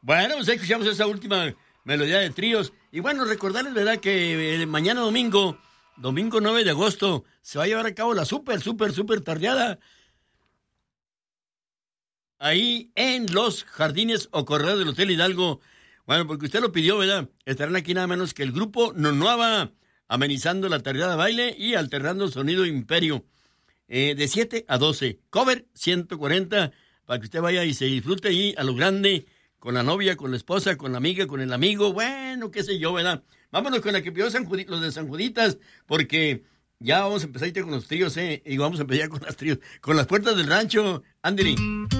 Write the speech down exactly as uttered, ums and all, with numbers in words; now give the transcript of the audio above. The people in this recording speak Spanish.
Bueno, pues escuchamos esa última melodía de tríos. Y bueno, recordarles, ¿verdad?, que eh, mañana domingo, domingo nueve de agosto, se va a llevar a cabo la súper, súper, súper tardeada. Ahí en los jardines o corredores del Hotel Hidalgo. Bueno, porque usted lo pidió, ¿verdad? Estarán aquí nada menos que el grupo Nonuava, amenizando la tardeada de baile y alternando el sonido Imperio. Eh, de siete a doce. Cover ciento cuarenta, para que usted vaya y se disfrute ahí a lo grande, con la novia, con la esposa, con la amiga, con el amigo, bueno, qué sé yo, ¿verdad? Vámonos con la que pidió San Judi- los de San Juditas, porque ya vamos a empezar con los tríos, ¿eh? Y vamos a empezar con las tríos, con las puertas del rancho. Andy.